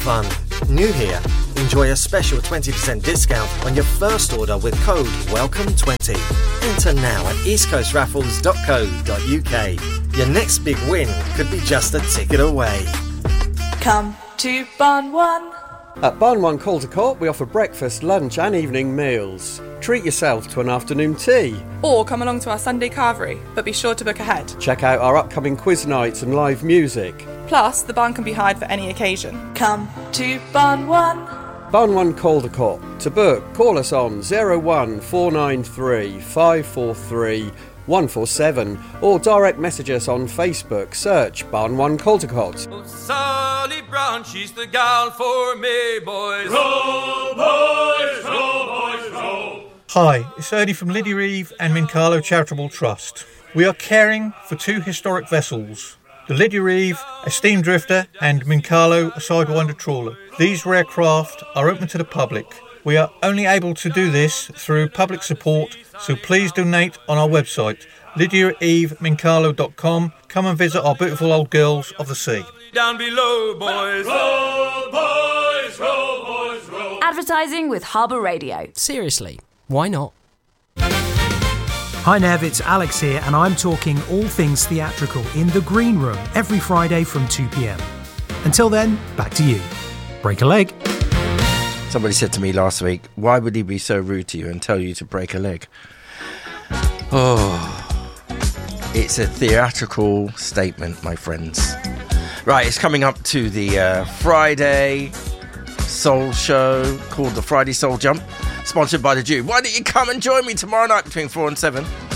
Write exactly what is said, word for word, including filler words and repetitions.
fun. New here, enjoy a special twenty percent discount on your first order with code welcome twenty. Enter now at east coast raffles dot co dot uk. Your next big win could be just a ticket away. Come to Barn One. At Barn One Caldecott, we offer breakfast, lunch and evening meals. Treat yourself to an afternoon tea. Or come along to our Sunday carvery, but be sure to book ahead. Check out our upcoming quiz nights and live music. Plus, the barn can be hired for any occasion. Come to Barn One. Barn One Caldecott. To book, call us on oh one four nine three five four three one four seven or direct message us on Facebook. Search Barn One Caldecott. Oh, Sally Brown, she's the gal for me, boys. Roll, boys, roll, boys, roll. Hi, it's Ernie from Lydia Eve and Mincarlo Charitable Trust. We are caring for two historic vessels, the Lydia Eve, a steam drifter, and Mincarlo, a sidewinder trawler. These rare craft are open to the public. We are only able to do this through public support, so please donate on our website, lydia eve mincarlo dot com. Come and visit our beautiful old girls of the sea. Down below, boys. Roll, boys, roll, boys, roll. Advertising with Harbour Radio. Seriously, why not? Hi Nev, it's Alex here, and I'm talking all things theatrical in the Green Room every Friday from two p.m. Until then, back to you. Break a leg. Somebody said to me last week, why would he be so rude to you and tell you to break a leg? Oh, it's a theatrical statement, my friends. Right, it's coming up to the uh, Friday Soul Show called the Friday Soul Jump, sponsored by The Jew. Why don't you come and join me tomorrow night between four and seven?